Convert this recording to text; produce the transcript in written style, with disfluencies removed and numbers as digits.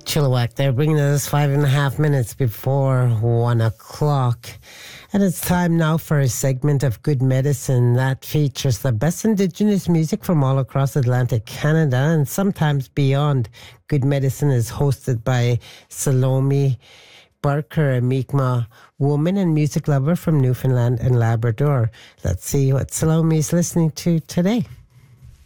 Chilliwack there, bringing us 5.5 minutes before 1 o'clock. And it's time now for a segment of Good Medicine that features the best Indigenous music from all across Atlantic Canada and sometimes beyond. Good Medicine is hosted by Salome Barker, a Mi'kmaq woman and music lover from Newfoundland and Labrador. Let's see what Salome is listening to today.